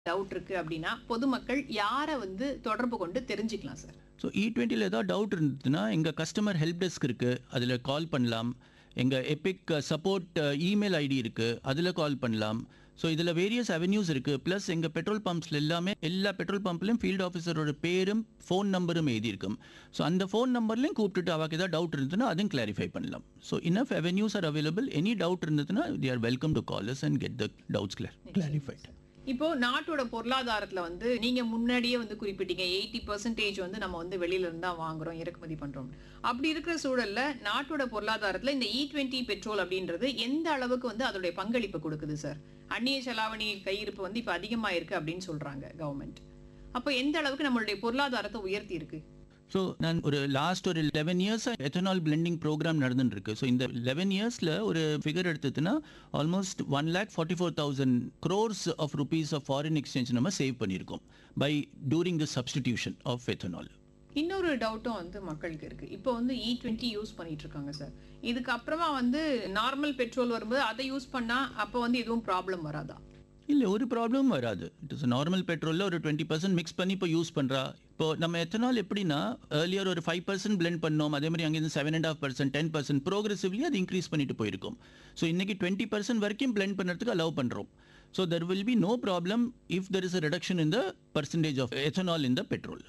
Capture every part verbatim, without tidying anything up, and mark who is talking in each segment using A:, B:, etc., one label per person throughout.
A: Doubt இருக்கு அப்படின்னா பொதுமக்கள் யாரை வந்து தொடர்பு கொண்டு தெரிஞ்சுக்கலாம் சார்?
B: ஸோ இ டுவெண்ட்டியில் ஏதாவது டவுட் இருந்ததுன்னா எங்கள் கஸ்டமர் ஹெல்ப் டெஸ்க் இருக்குது, அதில் கால் பண்ணலாம். எங்கள் எபிக் சப்போர்ட் இமெயில் ஐடி இருக்குது, அதில் கால் பண்ணலாம். ஸோ இதில் வேரியஸ் அவென்யூஸ் இருக்குது. ப்ளஸ் எங்கள் பெட்ரோல் பம்ப்ஸில் எல்லாமே எல்லா பெட்ரோல் பம்ப்லையும் ஃபீல்டு ஆஃபீஸரோட பேரும் ஃபோன் நம்பரும் எழுதியிருக்கும். ஸோ அந்த ஃபோன் நம்பர்லையும் கூப்பிட்டுட்டு அவருக்கு ஏதாவது டவுட் இருந்ததுன்னா அதையும் கிளாரிஃபை பண்ணலாம். So enough avenues are available. Any doubt இருந்ததுன்னா they are welcome to call us and get the doubts clear clarified.
A: இப்போ நாட்டோட பொருளாதாரத்துல வந்து நீங்க முன்னாடியே வந்து குறிப்பிட்டீங்க எயிட்டி பர்சன்டேஜ் வந்து நம்ம வந்து வெளியில இருந்தா வாங்குறோம், இறக்குமதி பண்றோம். அப்படி இருக்கிற சூழல்ல நாட்டோட பொருளாதாரத்துல இந்த இ டுவெண்ட்டி பெட்ரோல் அப்படின்றது எந்த அளவுக்கு வந்து அதோடைய பங்களிப்பு கொடுக்குது சார்? அந்நிய செலாவணி கையிருப்பு வந்து இப்ப அதிகமா இருக்கு அப்படின்னு சொல்றாங்க கவர்மெண்ட். அப்போ எந்த அளவுக்கு நம்மளுடைய பொருளாதாரத்தை உயர்த்தி இருக்கு?
B: ஸோ நான் ஒரு லாஸ்ட் ஒரு லெவன் இயர்ஸாக எத்தனால் பிளெண்டிங் ப்ரோக்ராம் நடந்துட்டு இருக்கு. ஸோ இந்த லெவன் இயர்ஸில் ஒரு figure எடுத்ததுன்னா almost one lakh forty four thousand crores of rupees of foreign exchange நம்ம சேவ் பண்ணியிருக்கோம் by during the substitution of ethanol.
A: இன்னொரு டவுட்டும் வந்து மக்களுக்கு இருக்கு. இப்போ வந்து இ டுவெண்ட்டி யூஸ் பண்ணிட்டு இருக்காங்க சார். இதுக்கு அப்புறமா வந்து நார்மல் பெட்ரோல் வரும்போது அதை யூஸ் பண்ணா அப்போ வந்து எதுவும் ப்ராப்ளம் வராதா?
B: இல்லை, ஒரு ப்ராப்ளமும் வராது. இட் இஸ் நார்மல் பெட்ரோலில் ஒரு டுவெண்ட்டி பர்சன்ட் மிக்ஸ் பண்ணி இப்போ யூஸ் பண்ணுறா. இப்போ நம்ம எத்தனால் எப்படின்னா ஏர்லியர் ஒரு ஃபைவ் பர்சன்ட் பிளெண்ட் பண்ணோம், அதே மாதிரி அங்கேருந்து seven and half percent ten percent progressively அது இன்க்ரீஸ் பண்ணிட்டு போயிருக்கும். ஸோ இன்னைக்கு டுவெண்ட்டி பர்சன்ட் வரைக்கும் பிளெண்ட் பண்ணுறதுக்கு அலோவ் பண்ணுறோம். So there will be no problem if there is a reduction in the percentage of ethanol in the petrol.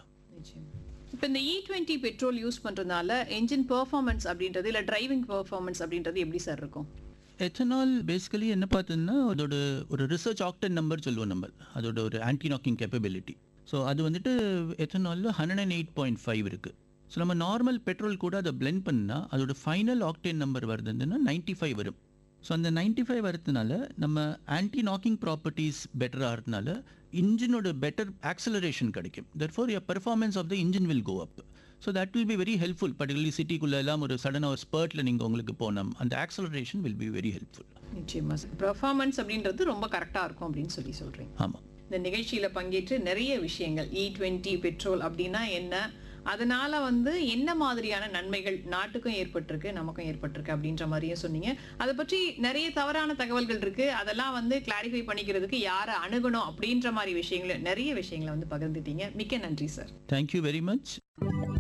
A: இப்போ இந்த இ twenty petrol use பண்றதுனால என்ஜின் பெர்ஃபார்மன்ஸ் அப்படின்றது இல்லை டிரைவிங் பெர்ஃபார்மன்ஸ் அப்படின்றது எப்படி சார் இருக்கும்?
B: எத்தனால் பேசிக்கலி என்ன பார்த்தீங்கன்னா அதோட ஒரு ரிசர்ச் ஆக்டன் நம்பர் சொல்லுவோம் நம்ம, அதோட ஒரு ஆன்டி நாக்கிங் கேப்பபிலிட்டி. ஸோ அது வந்துட்டு எத்தனாலில் hundred and eight point five இருக்குது. ஸோ நம்ம நார்மல் பெட்ரோல் கூட அதை பிளெண்ட் பண்ணால் அதோட ஃபைனல் ஆக்டேன் நம்பர் வருதுன்னா நைன்ட்டி ஃபைவ் வரும். ஸோ அந்த நைன்ட்டி ஃபைவ் வரதுனால நம்ம ஆன்டி நாக்கிங் ப்ராப்பர்ட்டிஸ் பெட்டர் ஆகிறதுனால இன்ஜினோட பெட்டர் ஆக்சலரேஷன் கிடைக்கும். தட்ஃபோர் your performance of the engine will go up. So that will be very helpful. Particularly சிட்டிக்குள்ளே எல்லாம் ஒரு சடனாக ஒரு ஸ்பர்ட்டில் நீங்கள் உங்களுக்கு போனோம், அந்த acceleration will be very helpful.
A: நிச்சயமா சார். பெர்ஃபார்மன்ஸ் அப்படின்றது ரொம்ப கரெக்டாக இருக்கும் அப்படின்னு சொல்லி சொல்கிறீங்க.
B: ஆமாம்.
A: இந்த நிகழ்ச்சியில் பங்கேற்று நிறைய விஷயங்கள் இ டுவெண்ட்டி பெட்ரோல் அப்படின்னா என்ன, அதனால வந்து என்ன மாதிரியான நன்மைகள் நாட்டுக்கும் ஏற்பட்டிருக்கு நமக்கும் ஏற்பட்டிருக்கு அப்படின்ற மாதிரியும் சொன்னீங்க. அதை பற்றி நிறைய தவறான தகவல்கள் இருக்கு, அதெல்லாம் வந்து கிளாரிஃபை பண்ணிக்கிறதுக்கு யாரை அணுகணும் அப்படின்ற மாதிரி விஷயங்கள் நிறைய விஷயங்களை வந்து பகிர்ந்துட்டீங்க. மிக்க நன்றி சார்.
B: Thank you very much.